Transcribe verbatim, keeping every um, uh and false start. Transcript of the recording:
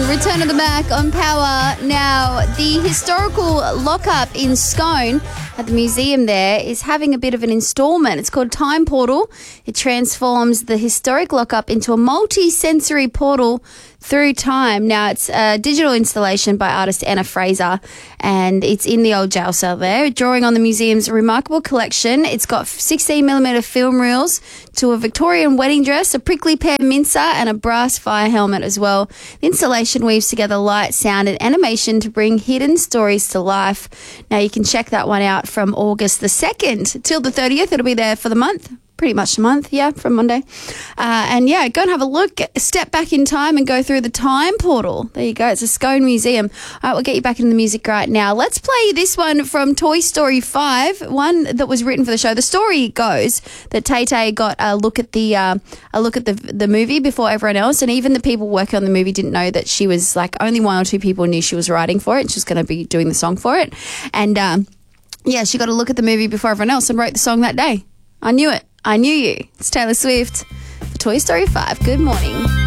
Return of the Mac on Power. Now, the historical lockup in Scone at the museum there is having a bit of an instalment. It's called Time Portal. It transforms the historic lockup into a multi-sensory portal through time. Now, it's a digital installation by artist Anna Fraser, and it's in the old jail cell there, drawing on the museum's remarkable collection. It's got sixteen millimeter film reels to a Victorian wedding dress, a prickly pear mincer, and a brass fire helmet as well. The installation weaves together light, sound, and animation to bring hidden stories to life. Now, you can check that one out from August the second till the thirtieth. It'll be there for the month. Pretty much a month, yeah, from Monday. Uh, and yeah, go and have a look, step back in time and go through the Time Portal. There you go. It's a Scone Museum. All right, we'll get you back into the music right now. Let's play this one from Toy Story five, one that was written for the show. The story goes that Tay-Tay got a look at the uh, a look at the the movie before everyone else, and even the people working on the movie didn't know that she was, like, only one or two people knew she was writing for it, and she was going to be doing the song for it. And um, yeah, she got a look at the movie before everyone else and wrote the song that day. I knew it. I knew you. It's Taylor Swift for Toy Story five. Good morning.